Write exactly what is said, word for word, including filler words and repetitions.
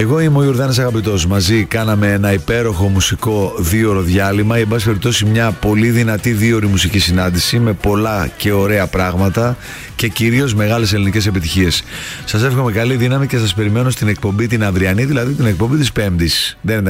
Εγώ είμαι ο Ιορδάνης Αγαπητός. Μαζί κάναμε ένα υπέροχο μουσικό δύο-ώρο διάλειμμα. Εν πάση περιπτώσει, μια πολύ δυνατή δύο-ώρη μουσική συνάντηση με πολλά και ωραία πράγματα και κυρίως μεγάλες ελληνικές επιτυχίες. Σας εύχομαι καλή δύναμη και σας περιμένω στην εκπομπή την αυριανή, δηλαδή την εκπομπή της Πέμπτης. Δεν